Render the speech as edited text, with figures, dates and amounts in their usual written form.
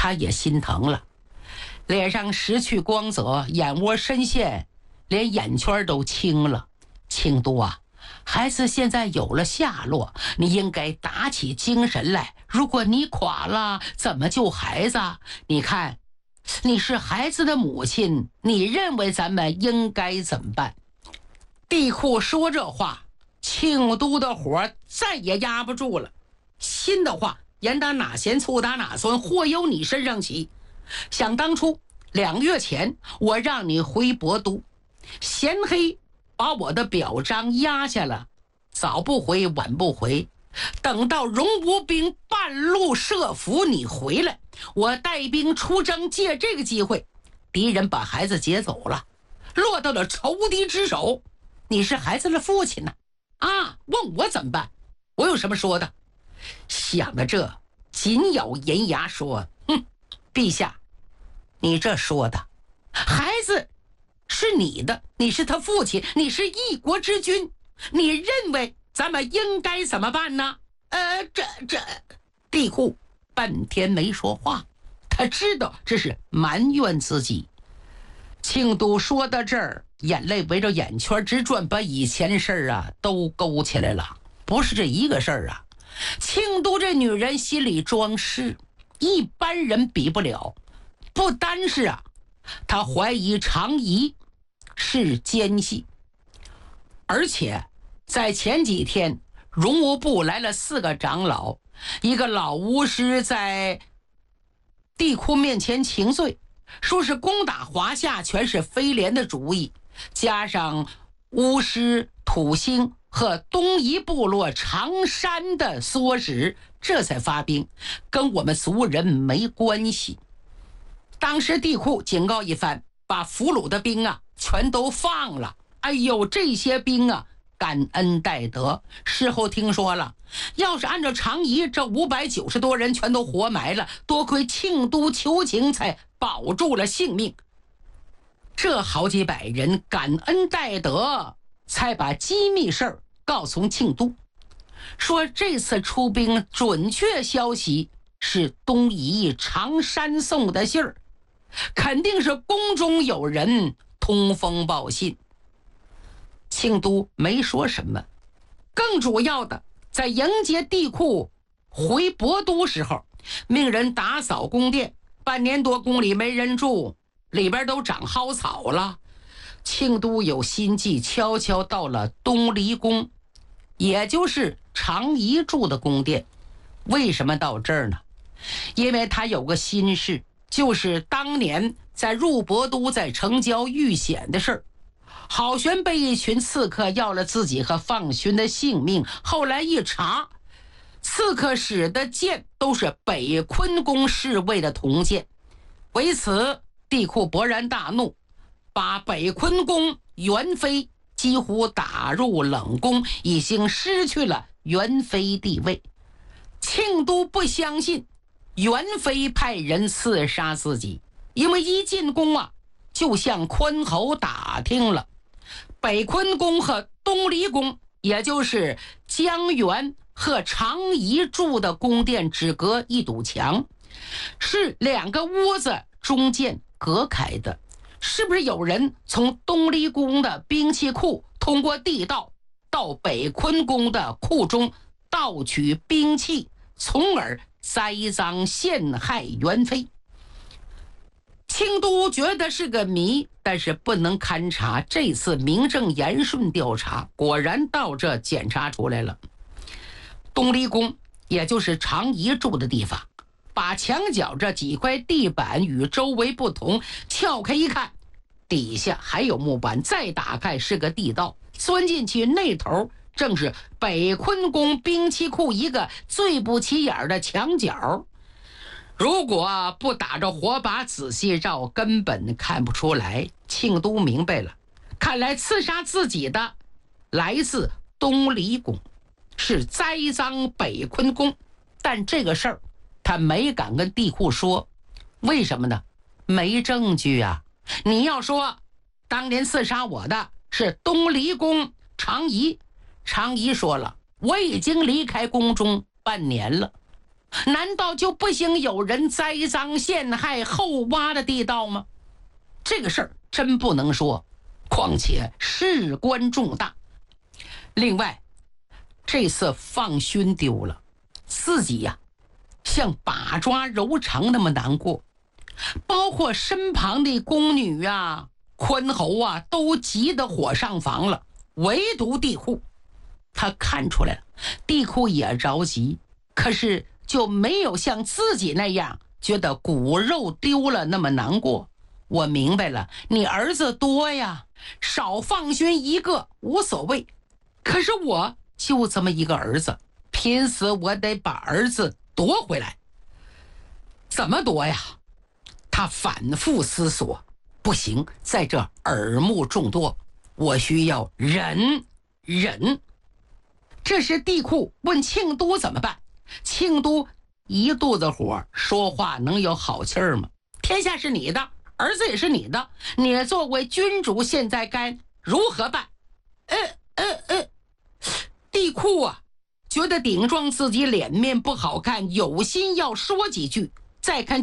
他也心疼了，脸上失去光泽，眼窝深陷，连眼圈都青了。庆都啊，孩子现在有了下落，你应该打起精神来。如果你垮了，怎么救孩子？你看，你是孩子的母亲，你认为咱们应该怎么办？地库说这话，庆都的火再也压不住了。心的话，严打哪嫌醋打哪酸，祸由你身上起。想当初2个月前，我让你回博都，嫌黑把我的表彰压下了，早不回晚不回，等到荣国兵半路设伏你回来，我带兵出征，借这个机会，敌人把孩子劫走了，落到了仇敌之手。你是孩子的父亲呢，问我怎么办？我有什么说的？想到这，紧咬银牙说：陛下，你这说的，孩子是你的，你是他父亲，你是一国之君，你认为咱们应该怎么办呢？地库半天没说话，他知道这是埋怨自己。庆都说到这儿，眼泪围着眼圈直转，把以前的事儿都勾起来了。不是这一个事儿庆都这女人心里装饰，一般人比不了。不单是她怀疑常仪是奸细，而且在前几天，荣务部来了4个长老，一个老巫师在地库面前请罪，说是攻打华夏全是飞廉的主意，加上巫师土星和东夷部落长山的唆使，这才发兵，跟我们族人没关系。当时地库警告一番，把俘虏的兵全都放了。哎呦，这些兵感恩戴德。事后听说了，要是按照常仪，这590多人全都活埋了，多亏庆都求情才保住了性命。这好几百人感恩戴德，才把机密事儿告诉庆都，说这次出兵准确消息是东夷长山送的信儿，肯定是宫中有人通风报信。庆都没说什么，更主要的，在迎接地库回博都时候，命人打扫宫殿，半年多宫里没人住，里边都长蒿草了。庆都有心计，悄悄到了东离宫，也就是常仪住的宫殿。为什么到这儿呢？因为他有个心事，就是当年在入博都在城郊遇险的事儿。郝玄被一群刺客要了自己和放勋的性命，后来一查，刺客使的剑都是北昆宫侍卫的铜剑。为此，地库勃然大怒，把北昆宫元妃几乎打入冷宫，已经失去了元妃地位。庆都不相信元妃派人刺杀自己，因为一进宫就向昆侯打听了，北昆宫和东离宫，也就是江源和常仪住的宫殿只隔一堵墙，是2个屋子中间隔开的。是不是有人从东离宫的兵器库通过地道到北昆宫的库中盗取兵器，从而栽赃陷害元妃？庆都觉得是个谜，但是不能勘察。这次名正言顺调查，果然到这检查出来了。东离宫，也就是常仪住的地方，把墙角这几块地板与周围不同，撬开一看，底下还有木板，再打开是个地道，钻进去那头正是北昆宫兵器库一个最不起眼的墙角。如果不打着火把仔细照，根本看不出来。庆都明白了，看来刺杀自己的来自东离宫，是栽赃北昆宫。但这个事儿他没敢跟地库说，为什么呢？没证据啊。你要说当年刺杀我的是东离宫常仪，常仪说了，我已经离开宫中半年了， 难道就不行有人栽赃陷害、后挖的地道吗？这个事儿真不能说，况且事关重大。另外，这次放勋丢了，自己呀，像把抓揉肠那么难过，包括身旁的宫女啊、宽侯啊，都急得火上房了，唯独地库，他看出来了，地库也着急，可是就没有像自己那样觉得骨肉丢了那么难过。我明白了，你儿子多呀，少放勋一个无所谓，可是我就这么一个儿子，拼死我得把儿子夺回来。怎么夺呀？他反复思索，不行，在这耳目众多，我需要忍。这时地库问庆都怎么办，庆都一肚子火，说话能有好气儿吗？天下是你的，儿子也是你的，你作为君主现在该如何办？地库啊，觉得顶撞自己脸面不好看，有心要说几句，再看